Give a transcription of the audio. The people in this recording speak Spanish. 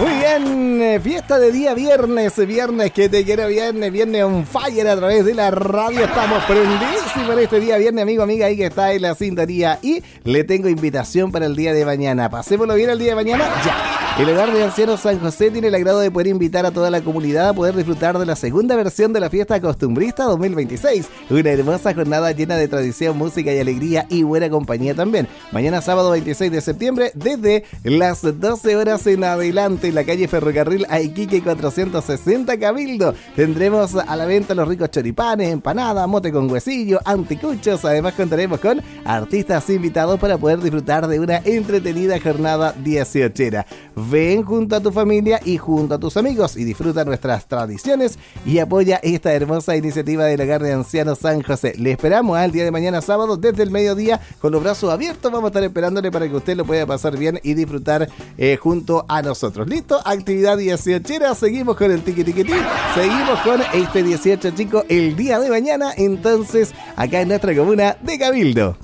Muy bien, fiesta de día viernes que te quiero viernes on fire a través de la radio. Estamos prendidísimos en este día viernes, amigo, amiga, ahí que está en la sintonía. Y le tengo invitación para el día de mañana. Pasémoslo bien el día de mañana, ya. El Hogar de Ancianos San José tiene el agrado de poder invitar a toda la comunidad a poder disfrutar de la segunda versión de la Fiesta Costumbrista 2026. Una hermosa jornada llena de tradición, música y alegría y buena compañía también. Mañana sábado 26 de septiembre desde las 12 horas en adelante en la calle Ferrocarril a Iquique 460 Cabildo. Tendremos a la venta los ricos choripanes, empanadas, mote con huesillo, anticuchos. Además contaremos con artistas invitados para poder disfrutar de una entretenida jornada 18era. Ven junto a tu familia y junto a tus amigos y disfruta nuestras tradiciones y apoya esta hermosa iniciativa del Hogar de Ancianos San José. Le esperamos al día de mañana sábado desde el mediodía con los brazos abiertos. Vamos a estar esperándole para que usted lo pueda pasar bien y disfrutar junto a nosotros. ¿Listo? Actividad 18era. Seguimos con el tiquitiquití. Seguimos con este 18, chicos, el día de mañana. Entonces, acá en nuestra comuna de Cabildo.